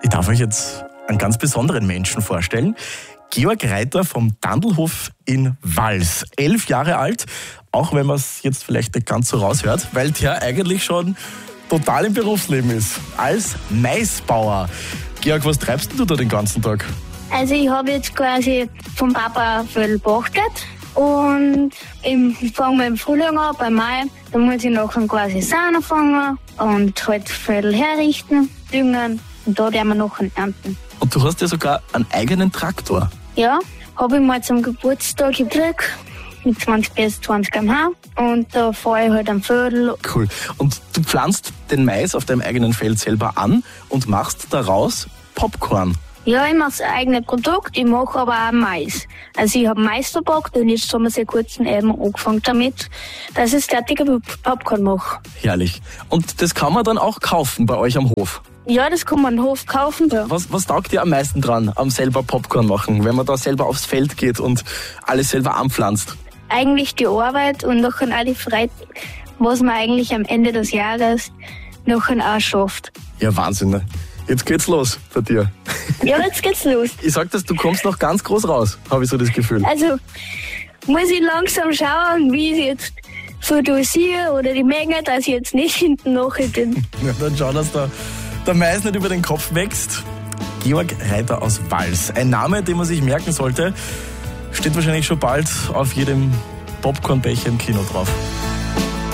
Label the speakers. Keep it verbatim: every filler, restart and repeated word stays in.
Speaker 1: Ich darf euch jetzt einen ganz besonderen Menschen vorstellen. Georg Reiter vom Dandlhof in Wals. Elf Jahre alt, auch wenn man es jetzt vielleicht nicht ganz so raushört, weil der eigentlich schon total im Berufsleben ist. Als Maisbauer. Georg, was treibst denn du da den ganzen Tag?
Speaker 2: Also ich habe jetzt quasi vom Papa viel gepachtet und ich fange im Frühling an, bei Mai. Dann muss ich nachher quasi Sahne fangen und halt viel herrichten, düngen und da werden wir nachher ernten.
Speaker 1: Und du hast ja sogar einen eigenen Traktor.
Speaker 2: Ja, habe ich mal zum Geburtstag gekriegt, mit zwanzig bis zwanzig Kilometer pro Stunde und da fahre ich halt am Viertel.
Speaker 1: Cool. Und du pflanzt den Mais auf deinem eigenen Feld selber an und machst daraus Popcorn.
Speaker 2: Ja, ich mache das eigene Produkt, ich mache aber auch Mais. Also ich habe Mais verpackt und jetzt haben wir seit kurzem eben angefangen damit, dass ich fertige Popcorn mache.
Speaker 1: Herrlich. Und das kann man dann auch kaufen bei euch am Hof?
Speaker 2: Ja, das kann man am Hof kaufen. Ja.
Speaker 1: Was, was taugt dir am meisten dran, am selber Popcorn machen, wenn man da selber aufs Feld geht und alles selber anpflanzt?
Speaker 2: Eigentlich die Arbeit und nachher auch die Freude, was man eigentlich am Ende des Jahres nachher auch schafft.
Speaker 1: Ja, Wahnsinn. Ne? Jetzt geht's los bei dir.
Speaker 2: Ja, jetzt geht's los.
Speaker 1: Ich sag das, du kommst noch ganz groß raus, habe ich so das Gefühl.
Speaker 2: Also muss ich langsam schauen, wie ich jetzt so dosiere oder die Menge, dass ich jetzt nicht hinten nachher bin.
Speaker 1: Ja, dann schau, dass der, der Mais nicht über den Kopf wächst. Georg Reiter aus Wals. Ein Name, den man sich merken sollte, steht wahrscheinlich schon bald auf jedem Popcornbecher im Kino drauf.